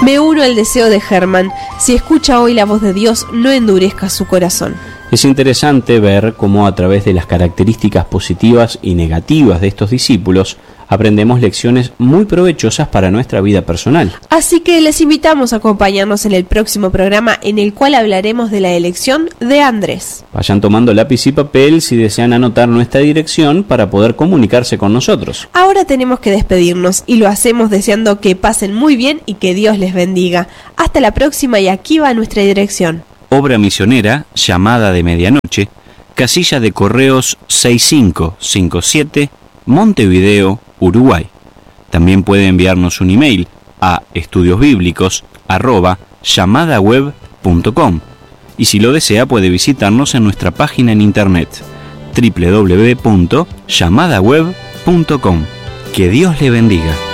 Me uno al deseo de Germán. Si escucha hoy la voz de Dios, no endurezca su corazón. Es interesante ver cómo a través de las características positivas y negativas de estos discípulos aprendemos lecciones muy provechosas para nuestra vida personal. Así que les invitamos a acompañarnos en el próximo programa en el cual hablaremos de la elección de Andrés. Vayan tomando lápiz y papel si desean anotar nuestra dirección para poder comunicarse con nosotros. Ahora tenemos que despedirnos y lo hacemos deseando que pasen muy bien y que Dios les bendiga. Hasta la próxima y aquí va nuestra dirección. Obra misionera, Llamada de Medianoche, casilla de correos 6557, Montevideo, Uruguay. También puede enviarnos un email a estudiosbiblicos@llamadaweb.com y si lo desea puede visitarnos en nuestra página en internet www.llamadaweb.com. Que Dios le bendiga.